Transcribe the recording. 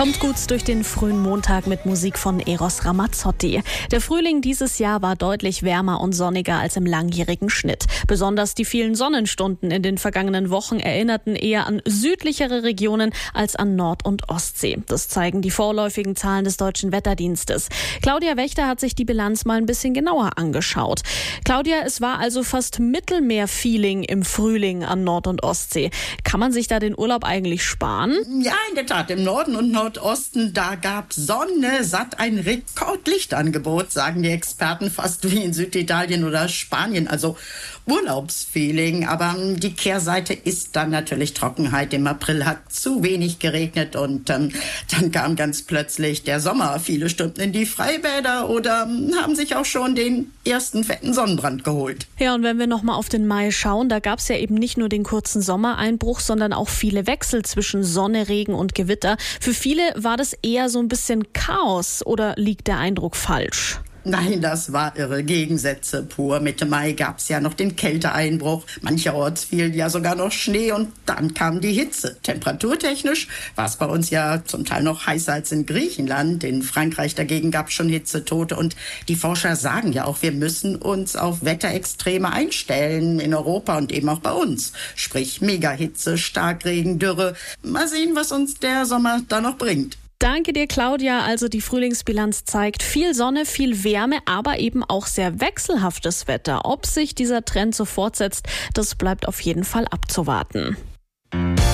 Kommt gut durch den frühen Montag mit Musik von Eros Ramazzotti. Der Frühling dieses Jahr war deutlich wärmer und sonniger als im langjährigen Schnitt. Besonders die vielen Sonnenstunden in den vergangenen Wochen erinnerten eher an südlichere Regionen als an Nord- und Ostsee. Das zeigen die vorläufigen Zahlen des Deutschen Wetterdienstes. Claudia Wächter hat sich die Bilanz mal ein bisschen genauer angeschaut. Claudia, es war also fast Mittelmeer-Feeling im Frühling an Nord- und Ostsee. Kann man sich da den Urlaub eigentlich sparen? Ja, in der Tat. Im Norden und Nordosten, da gab Sonne satt ein Rekordlichtangebot, sagen die Experten, fast wie in Süditalien oder Spanien. Also Urlaubsfeeling. Aber die Kehrseite ist dann natürlich Trockenheit. Im April hat zu wenig geregnet und dann kam ganz plötzlich der Sommer. Viele stürmten in die Freibäder oder haben sich auch schon den ersten fetten Sonnenbrand geholt. Ja, und wenn wir nochmal auf den Mai schauen, da gab es ja eben nicht nur den kurzen Sommereinbruch, sondern auch viele Wechsel zwischen Sonne, Regen und Gewitter. Für viele war das eher so ein bisschen Chaos, oder liegt der Eindruck falsch? Nein, das war irre. Gegensätze pur. Mitte Mai gab's ja noch den Kälteeinbruch. Mancherorts fiel ja sogar noch Schnee und dann kam die Hitze. Temperaturtechnisch war es bei uns ja zum Teil noch heißer als in Griechenland. In Frankreich dagegen gab's schon Hitzetote und die Forscher sagen ja auch, wir müssen uns auf Wetterextreme einstellen in Europa und eben auch bei uns. Sprich Megahitze, Starkregen, Dürre. Mal sehen, was uns der Sommer da noch bringt. Danke dir, Claudia. Also die Frühlingsbilanz zeigt viel Sonne, viel Wärme, aber eben auch sehr wechselhaftes Wetter. Ob sich dieser Trend so fortsetzt, das bleibt auf jeden Fall abzuwarten.